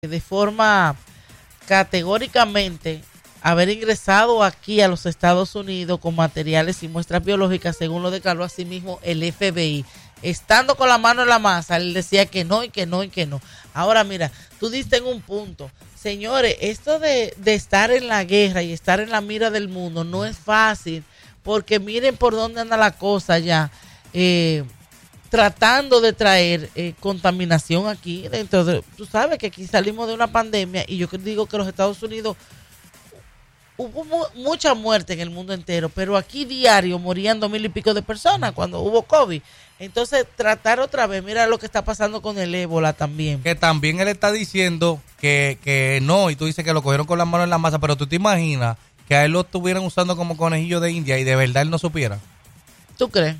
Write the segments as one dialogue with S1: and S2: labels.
S1: de forma categóricamente haber ingresado aquí a los Estados Unidos con materiales y muestras biológicas, según lo declaró asimismo el FBI. Estando con la mano en la masa, él decía que no y que no y que no. Ahora mira, tú diste en un punto. Señores, esto de estar en la guerra y estar en la mira del mundo no es fácil, porque miren por dónde anda la cosa ya. Tratando de traer contaminación aquí dentro de, tú sabes que aquí salimos de una pandemia y yo digo que los Estados Unidos hubo mucha muerte en el mundo entero, pero aquí diario morían 2,000 y pico de personas cuando hubo COVID. Entonces tratar otra vez, mira lo que está pasando con el ébola también.
S2: Que también él está diciendo que no, y tú dices que lo cogieron con las manos en la masa, pero tú te imaginas que a él lo estuvieran usando como conejillo de India y de verdad él no supiera.
S1: ¿Tú crees?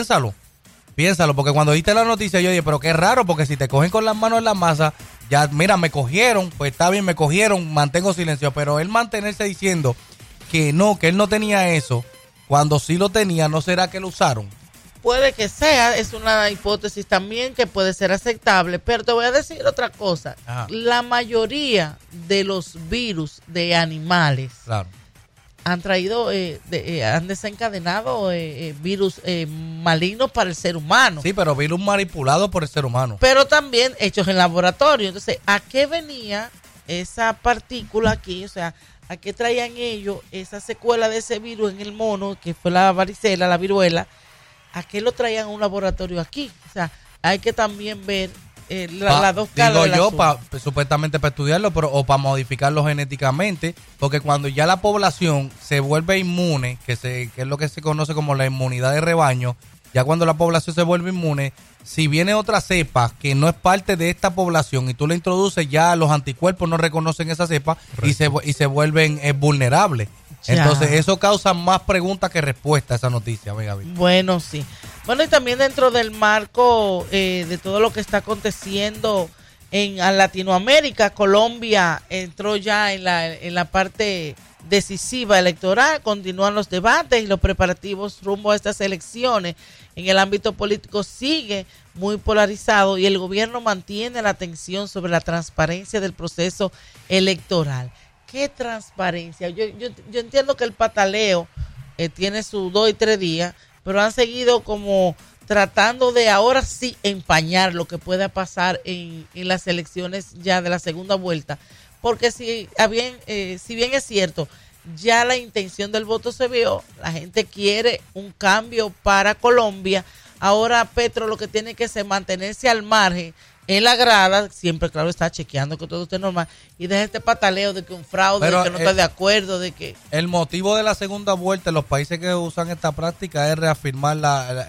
S2: Piénsalo, porque cuando diste la noticia yo dije, pero qué raro, porque si te cogen con las manos en la masa, ya, mira, me cogieron, pues está bien, me cogieron, mantengo silencio, pero él mantenerse diciendo que no, que él no tenía eso, cuando sí lo tenía, ¿no será que lo usaron?
S1: Puede que sea, es una hipótesis también que puede ser aceptable, pero te voy a decir otra cosa. Ajá. La mayoría de los virus de animales, claro, han traído, han desencadenado virus malignos para el ser humano.
S2: Sí, pero virus manipulados por el ser humano.
S1: Pero también hechos en laboratorio. Entonces, ¿a qué venía esa partícula aquí? O sea, ¿a qué traían ellos esa secuela de ese virus en el mono, que fue la varicela, la viruela? ¿A qué lo traían a un laboratorio aquí? O sea, hay que también ver las dos caras.
S2: Digo yo, supuestamente para estudiarlo, pero o para modificarlo genéticamente, porque cuando ya la población se vuelve inmune, que es lo que se conoce como la inmunidad de rebaño, ya cuando la población se vuelve inmune, si viene otra cepa que no es parte de esta población y tú la introduces, ya los anticuerpos no reconocen esa cepa y se vuelven vulnerables. Ya. Entonces eso causa más preguntas que respuestas, esa noticia.
S1: Bueno, sí. Bueno, y también dentro del marco de todo lo que está aconteciendo en Latinoamérica, Colombia entró ya en la parte decisiva electoral, continúan los debates y los preparativos rumbo a estas elecciones. En el ámbito político sigue muy polarizado y el gobierno mantiene la atención sobre la transparencia del proceso electoral. ¿Qué transparencia? Yo entiendo que el pataleo tiene sus 2 y 3 días, pero han seguido como tratando de ahora sí empañar lo que pueda pasar en las elecciones ya de la segunda vuelta, porque si bien es cierto, ya la intención del voto se vio, la gente quiere un cambio para Colombia, ahora Petro lo que tiene que es mantenerse al margen en la grada, siempre claro está chequeando que todo esté normal y deja este pataleo de que un fraude, pero, de que no está de acuerdo, de que...
S2: El motivo de la segunda vuelta en los países que usan esta práctica es reafirmar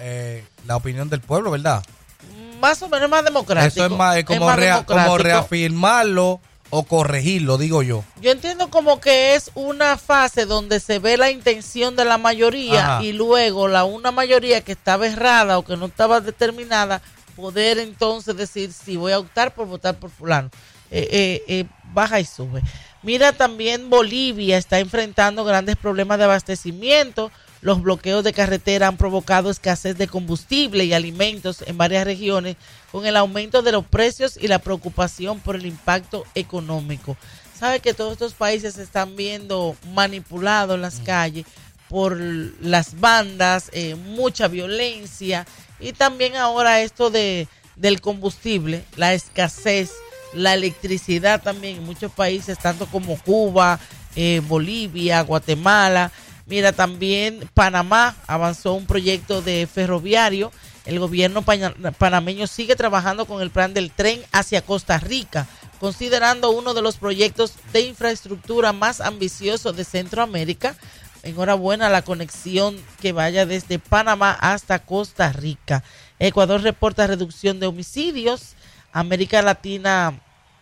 S2: la opinión del pueblo, ¿verdad?
S1: Más o menos más democrático.
S2: Eso es más, como reafirmarlo o corregirlo, digo yo.
S1: Yo entiendo como que es una fase donde se ve la intención de la mayoría. Ajá. Y luego una mayoría que estaba errada o que no estaba determinada, poder entonces decir si voy a optar por votar por fulano. Baja y sube. Mira, también Bolivia está enfrentando grandes problemas de abastecimiento. Los bloqueos de carretera han provocado escasez de combustible y alimentos en varias regiones, con el aumento de los precios y la preocupación por el impacto económico. Sabe que todos estos países se están viendo manipulados en las calles por las bandas, mucha violencia. Y también ahora esto del combustible, la escasez, la electricidad también en muchos países, tanto como Cuba, Bolivia, Guatemala. Mira, también Panamá avanzó un proyecto de ferroviario. El gobierno panameño sigue trabajando con el plan del tren hacia Costa Rica, considerando uno de los proyectos de infraestructura más ambiciosos de Centroamérica. Enhorabuena la conexión que vaya desde Panamá hasta Costa Rica. Ecuador reporta reducción de homicidios. América Latina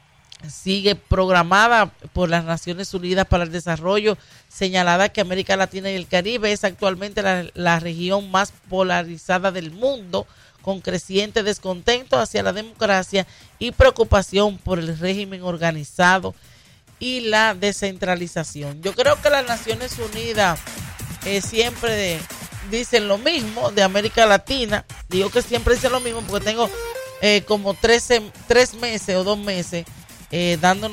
S1: sigue programada por las Naciones Unidas para el Desarrollo, señalada que América Latina y el Caribe es actualmente la región más polarizada del mundo, con creciente descontento hacia la democracia y preocupación por el régimen organizado y la descentralización. Yo creo que las Naciones Unidas siempre dicen lo mismo de América Latina. Digo que siempre dicen lo mismo porque tengo como 3 meses o 2 meses dándonos